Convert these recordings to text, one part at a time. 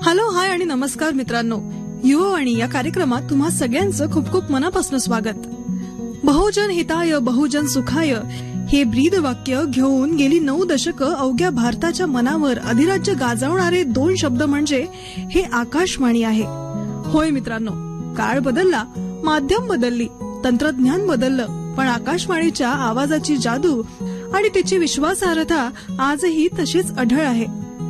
Hello, हाय आणि नमस्कार मित्रांनो. युवावाणी या कार्यक्रमात तुम्हा सगळ्यांचं खूप खूप मनापासून स्वागत. बहुजन हिताय बहुजन सुखाय हे ब्रीद वाक्य घेऊन गेली 9 दशकं अवघ्या भारताच्या मनावर अधिराज्य गाजवणारे 2 शब्द म्हणजे हे आकाशवाणी आहे. होय मित्रांनो, काळ बदलला, माध्यम बदलली, तंत्रज्ञान बदललं, पण आकाशवाणीच्या आवाजाची जादू आणि तिची विश्वासार्हता आजही तशीच अढळ आहे.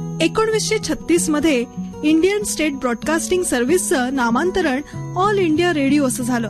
1936 मध्ये इंडियन स्टेट ब्रॉडकास्टिंग सर्व्हिसचं नामांतरण ऑल इंडिया रेडिओ असं झालं.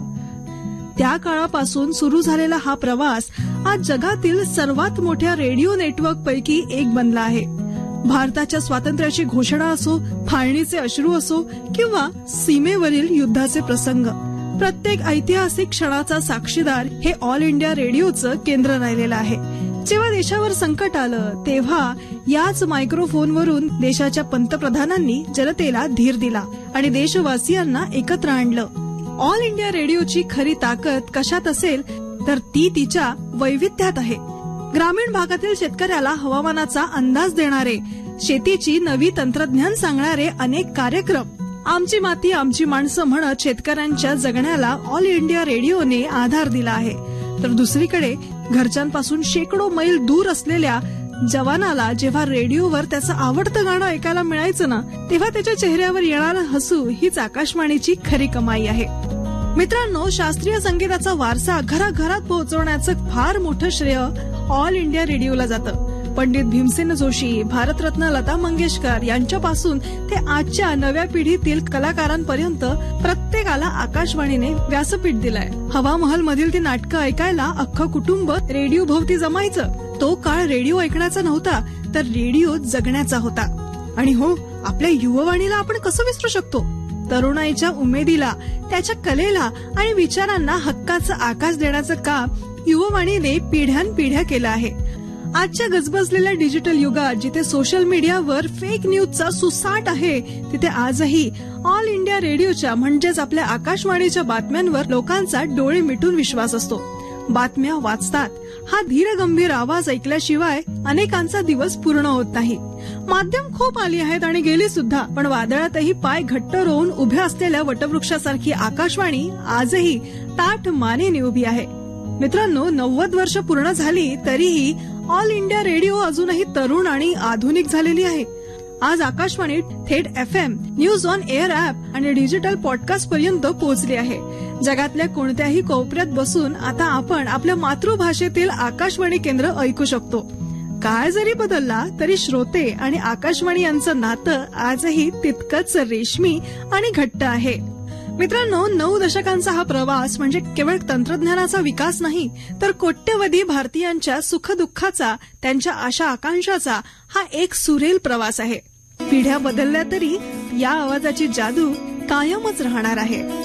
त्या काळापासून सुरू झालेला हा प्रवास आज जगातील सर्वात मोठ्या रेडिओ नेटवर्क पैकी एक बनला आहे. भारताच्या स्वातंत्र्याची घोषणा असो, फाळणीचे अश्रू असो किंवा सीमेवरील युद्धाचे प्रसंग, प्रत्येक ऐतिहासिक क्षणाचा साक्षीदार हे ऑल इंडिया रेडिओचं केंद्र राहिलेलं आहे. जेव्हा देशावर संकट आलं तेव्हा याच मायक्रोफोनवरून देशाच्या पंतप्रधानांनी जनतेला धीर दिला आणि देशवासियांना एकत्र आणलं. ऑल इंडिया रेडिओची खरी ताकद कशात असेल तर ती तिच्या वैविध्यात आहे. ग्रामीण भागातील शेतकऱ्याला हवामानाचा अंदाज देणारे, शेतीची नवी तंत्रज्ञान सांगणारे अनेक कार्यक्रम, आमची माती आमची माणसं म्हणत शेतकऱ्यांच्या जगण्याला ऑल इंडिया रेडिओने आधार दिला आहे. तर दुसरीकडे घरच्यांपासून शेकडो मैल दूर असलेल्या जवानाला जेव्हा रेडिओवर त्याचं आवडतं गाणं ऐकायला मिळायचं ना, तेव्हा त्याच्या चेहऱ्यावर येणारं हसू हीच आकाशवाणीची खरी कमाई आहे. मित्रांनो, शास्त्रीय संगीताचा वारसा घराघरात पोहोचवण्याचं फार मोठं श्रेय ऑल इंडिया रेडिओला जातं. पंडित भीमसेन जोशी, भारतरत्न लता मंगेशकर यांच्यापासून ते आजच्या नव्या पिढीतील कलाकारांपर्यंत प्रत्येकाला आकाशवाणीने व्यासपीठ दिलंय. हवा महल मधील ती नाटकं ऐकायला अख्खं कुटुंब रेडिओ भोवती जमायचं. तो काळ रेडिओ ऐकण्याचा नव्हता, तर रेडिओ जगण्याचा होता. आणि हो, आपल्या युववाणीला आपण कसं विसरू शकतो? तरुणाईच्या उमेदीला, त्याच्या कलेला आणि विचारांना हक्काचं आकाश देण्याचं काम युववाणीने पिढ्यानपिढ्या केलं आहे. आजच्या गजबजलेल्या डिजिटल युगात जिथे सोशल मीडियावर फेक न्यूजचा सुसाट आहे, तिथे आजही ऑल इंडिया रेडिओच्या म्हणजेच आपल्या आकाशवाणीच्या बातम्यांवर लोकांचा डोळे मिटून विश्वास असतो. बातम्या वाचतात, हा धीरगंभीर आवाज ऐकल्याशिवाय अनेकांचा दिवस पूर्ण होत नाही. माध्यम खूप आली आहेत आणि गेली सुद्धा, पण वादळातही पाय घट्ट रोवून उभ्या असलेल्या वटवृक्षासारखी आकाशवाणी आजही ताठ मानेने उभी आहे. मित्रांनो, 90 वर्ष पूर्ण झाली तरीही ऑल इंडिया रेडिओ अजूनही तरुण आणि आधुनिक झालेली आहे. आज आकाशवाणी थेट FM, news on air app आणि डिजिटल पॉडकास्ट पर्यंत पोहोचली आहे. जगातल्या कोणत्याही कोपऱ्यात बसून आता आपण आपल्या मातृभाषेतील आकाशवाणी केंद्र ऐकू शकतो. काळ जरी बदलला तरी श्रोते आणि आकाशवाणी यांचं नातं आजही तितकंच रेशमी आणि घट्ट आहे. मित्रांनो, 9 दशकांचा हा प्रवास म्हणजे केवळ तंत्रज्ञानाचा विकास नाही, तर कोट्यवधी भारतीयांच्या सुखदुःखाचा, त्यांच्या आशा आकांक्षाचा हा एक सुरेल प्रवास आहे. पिढ्या बदलल्या तरी या आवाजाची जादू कायमच राहणार आहे.